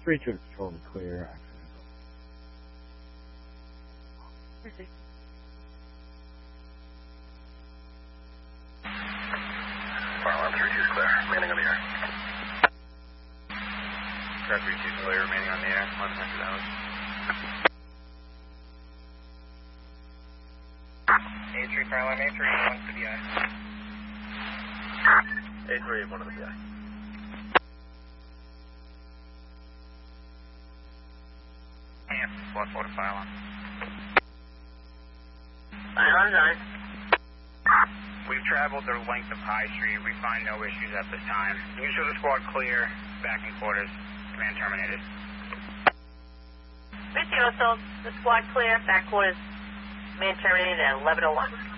3 to control the clear. Fire 132 is clear, remaining on the air. Car 32 is clear, remaining on the air, 1100 hours. A3 Caroline, A3, 1 to the eye. A3, 1 to the eye. And squad 4 to file on. We've traveled the length of High Street. We find no issues at this time. You show the squad clear, back in quarters, command terminated. Missy also, the squad clear, back quarters, command terminated at 11:01.